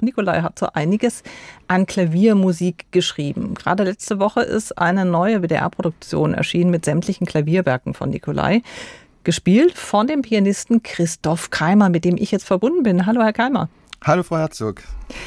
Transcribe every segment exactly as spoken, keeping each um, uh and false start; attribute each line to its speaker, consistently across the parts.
Speaker 1: Nicolai hat so einiges an Klaviermusik geschrieben. Gerade letzte Woche ist eine neue W D R-Produktion erschienen mit sämtlichen Klavierwerken von Nicolai. Gespielt von dem Pianisten Christoph Keimer, mit dem ich jetzt verbunden bin. Hallo, Herr Keimer.
Speaker 2: Hallo, Frau Herzog.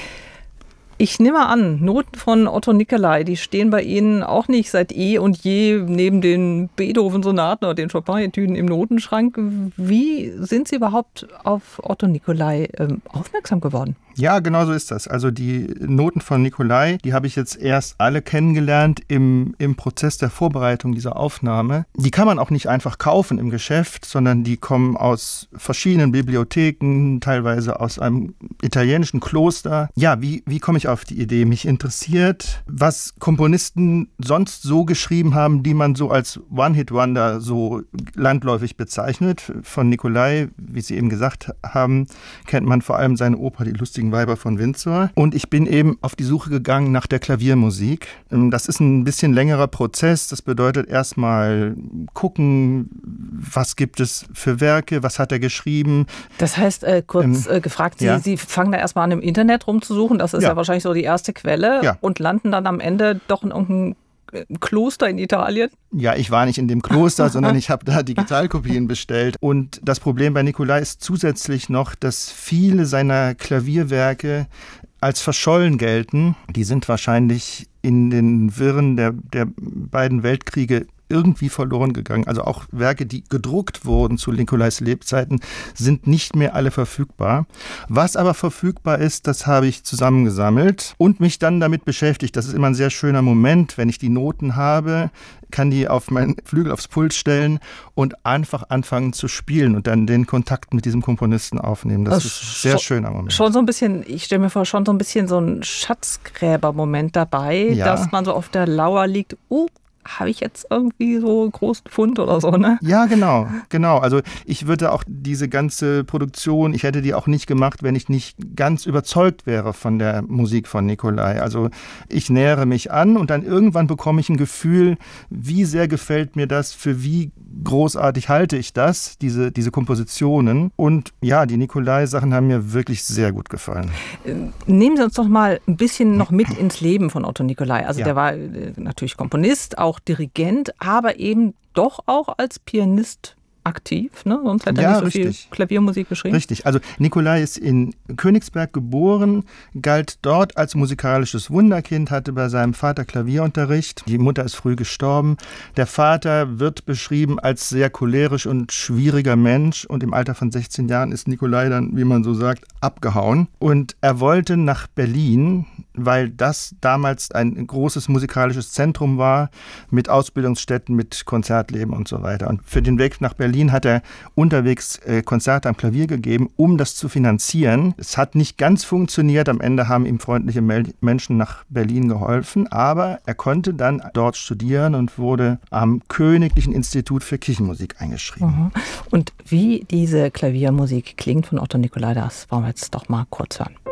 Speaker 1: Ich nehme an, Noten von Otto Nicolai, die stehen bei Ihnen auch nicht seit eh und je neben den Beethoven-Sonaten oder den Chopin-Etüden im Notenschrank. Wie sind Sie überhaupt auf Otto Nicolai ähm, aufmerksam geworden?
Speaker 2: Ja, genau so ist das. Also die Noten von Nicolai, die habe ich jetzt erst alle kennengelernt im, im Prozess der Vorbereitung dieser Aufnahme. Die kann man auch nicht einfach kaufen im Geschäft, sondern die kommen aus verschiedenen Bibliotheken, teilweise aus einem italienischen Kloster. Ja, wie, wie komme ich auf die Idee? Mich interessiert, was Komponisten sonst so geschrieben haben, die man so als One-Hit-Wonder so landläufig bezeichnet. Von Nicolai, wie Sie eben gesagt haben, kennt man vor allem seine Oper Die lustigen Weiber von Windsor. Und ich bin eben auf die Suche gegangen nach der Klaviermusik. Das ist ein bisschen längerer Prozess. Das bedeutet erstmal gucken, was gibt es für Werke, was hat er geschrieben.
Speaker 1: Das heißt, äh, kurz ähm, äh, gefragt, Sie, ja? Sie fangen da erstmal an, im Internet rumzusuchen. Das ist ja, ja wahrscheinlich so die erste Quelle. Ja. Und landen dann am Ende doch in irgendeinem Kloster in Italien?
Speaker 2: Ja, ich war nicht in dem Kloster, sondern ich habe da Digitalkopien bestellt. Und das Problem bei Nicolai ist zusätzlich noch, dass viele seiner Klavierwerke als verschollen gelten. Die sind wahrscheinlich in den Wirren der, der beiden Weltkriege irgendwie verloren gegangen. Also auch Werke, die gedruckt wurden zu Nicolais Lebzeiten, sind nicht mehr alle verfügbar. Was aber verfügbar ist, das habe ich zusammengesammelt und mich dann damit beschäftigt. Das ist immer ein sehr schöner Moment, wenn ich die Noten habe, kann die auf meinen Flügel aufs Pult stellen und einfach anfangen zu spielen und dann den Kontakt mit diesem Komponisten aufnehmen. Das, das ist ein sehr schöner Moment.
Speaker 1: Schon so ein bisschen, ich stelle mir vor, schon so ein bisschen so ein Schatzgräber-Moment dabei, ja, dass man so auf der Lauer liegt, uh, habe ich jetzt irgendwie so einen großen Fund oder so, ne?
Speaker 2: Ja, genau, genau. Also ich würde auch diese ganze Produktion, ich hätte die auch nicht gemacht, wenn ich nicht ganz überzeugt wäre von der Musik von Nicolai. Also ich nähere mich an und dann irgendwann bekomme ich ein Gefühl, wie sehr gefällt mir das, für wie großartig halte ich das, diese, diese Kompositionen. Und ja, die Nicolai-Sachen haben mir wirklich sehr gut gefallen.
Speaker 1: Nehmen Sie uns doch mal ein bisschen noch mit ins Leben von Otto Nicolai. Also ja, der war natürlich Komponist, auch Dirigent, aber eben doch auch als Pianist aktiv, ne? Sonst hätte er
Speaker 2: ja,
Speaker 1: nicht so
Speaker 2: richtig.
Speaker 1: viel Klaviermusik geschrieben.
Speaker 2: Richtig, also Nicolai ist in Königsberg geboren, galt dort als musikalisches Wunderkind, hatte bei seinem Vater Klavierunterricht. Die Mutter ist früh gestorben. Der Vater wird beschrieben als sehr cholerisch und schwieriger Mensch und im Alter von sechzehn Jahren ist Nicolai dann, wie man so sagt, abgehauen. Und er wollte nach Berlin, weil das damals ein großes musikalisches Zentrum war, mit Ausbildungsstätten, mit Konzertleben und so weiter. Und für den Weg nach Berlin hat er unterwegs äh, Konzerte am Klavier gegeben, um das zu finanzieren. Es hat nicht ganz funktioniert. Am Ende haben ihm freundliche Mel- Menschen nach Berlin geholfen, aber er konnte dann dort studieren und wurde am Königlichen Institut für Kirchenmusik eingeschrieben.
Speaker 1: Mhm. Und wie diese Klaviermusik klingt von Otto Nicolai, das wollen wir jetzt doch mal kurz hören.